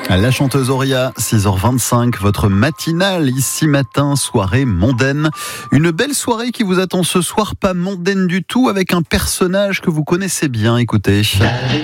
La chanteuse Auria, 6h25, votre matinale ici matin, soirée mondaine. Une belle soirée qui vous attend ce soir, pas mondaine du tout, avec un personnage que vous connaissez bien, écoutez.